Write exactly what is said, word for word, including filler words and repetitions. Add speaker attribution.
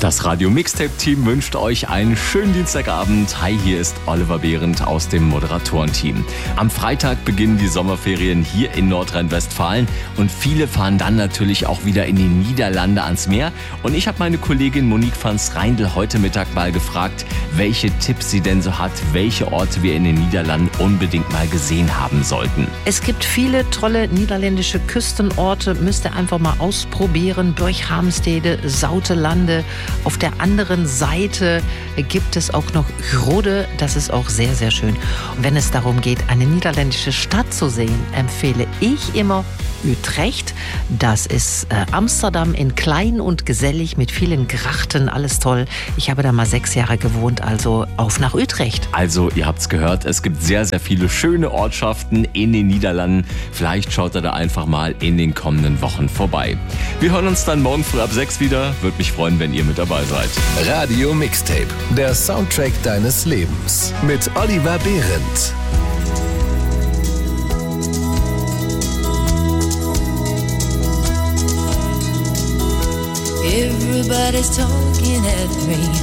Speaker 1: Das Radio Mixtape-Team wünscht euch einen schönen Dienstagabend. Hi, hier ist Oliver Behrendt aus dem Moderatorenteam. Am Freitag beginnen die Sommerferien hier in Nordrhein-Westfalen und viele fahren dann natürlich auch wieder in die Niederlande ans Meer. Und ich habe meine Kollegin Monique van Schreindl heute Mittag mal gefragt, welche Tipps sie denn so hat, welche Orte wir in den Niederlanden unbedingt mal gesehen haben sollten.
Speaker 2: Es gibt viele tolle niederländische Küstenorte, müsst ihr einfach mal ausprobieren. Burghamstede, Sautelande. Auf der anderen Seite gibt es auch noch Rode, das ist auch sehr, sehr schön. Und wenn es darum geht, eine niederländische Stadt zu sehen, empfehle ich immer Utrecht. Das ist äh, Amsterdam in klein und gesellig mit vielen Grachten, alles toll. Ich habe da mal sechs Jahre gewohnt, also auf nach Utrecht.
Speaker 1: Also, ihr habt's gehört, es gibt sehr, sehr viele schöne Ortschaften in den Niederlanden. Vielleicht schaut ihr da einfach mal in den kommenden Wochen vorbei. Wir hören uns dann morgen früh ab sechs wieder. Würde mich freuen, wenn ihr mit dabei seid.
Speaker 3: Radio Mixtape, der Soundtrack deines Lebens. Mit Oliver Behrendt.
Speaker 4: Everybody's talking at me.